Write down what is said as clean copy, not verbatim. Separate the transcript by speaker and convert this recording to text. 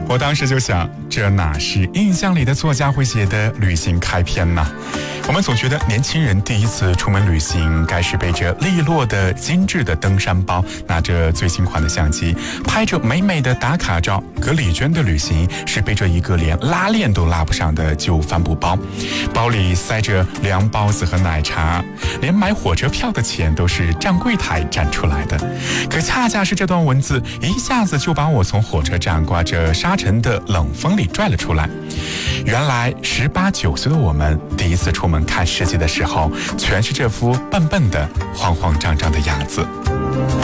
Speaker 1: 我当时就想，这哪是印象里的作家会写的旅行开篇呢？我们总觉得年轻人第一次出门旅行，该是背着利落的精致的登山包，拿着最新款的相机，拍着美美的打卡照。可李娟的旅行是背着一个连拉链都拉不上的旧帆布包，包里塞着凉包子和奶茶，连买火车票的钱都是站柜台站出来的。可恰恰是这段文字，一下子就把我从火车站刮着沙尘的冷风里拽了出来。原来18、19岁的我们，第一次出门看世界的时候，全是这副笨笨的、慌慌张张的样子。